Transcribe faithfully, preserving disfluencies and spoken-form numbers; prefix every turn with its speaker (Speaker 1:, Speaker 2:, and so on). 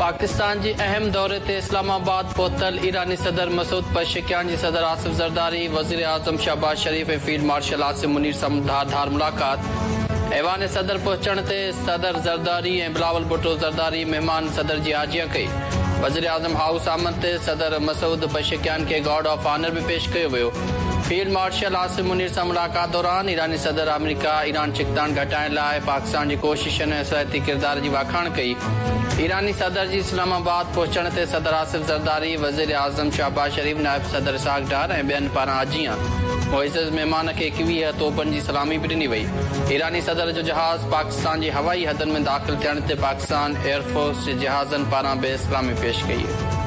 Speaker 1: पाकिस्तान जी अहम दौरे ते इस्लामाबाद पहुतल ईरानी सदर मसूद पशेकियान जी सदर आसिफ ज़रदारी वज़ीर आज़म शहबाज शरीफ ऐं फील्ड मार्शल आसिम मुनीर सां धार धार मुलाक़ात। ऐवान सदर पहुचण ते सदर ज़रदारी ऐं बिलावल भुट्टो ज़रदारी मेहमान सदर जी हाजिया कई। वज़ीर आज़म हाउस आमद ते सदर मसूद पशेकियान खे गार्ड ऑफ ऑनर भी पेश कयो वियो। फील्ड मार्शल आसिम मुनीर सां मुलाक़ात दौरान ईरानी सदर अमेरिका ईरान चिकतान घटाइण लाइ पाकिस्तान जी कोशिशनि ऐं सराइती किरदार जी वाखाण कई। ईरानी सदर जी इस्लामाबाद पहुचण ते सदर आसिफ ज़रदारी वज़ीर आज़म शहबाज शरीफ नायब सदर इसहाक डार ऐं ॿियनि पारां हाजिया मुइज़्ज़ महिमान खे एकवीह तोपनि जी सलामी बि ॾिनी वई। ईरानी सदर जो जहाज़ पाकिस्तान जी हवाई हदनि में दाख़िल थियण ते पाकिस्तान एयरफोर्स जे जहाज़नि पारां बि सलामी पेश कई।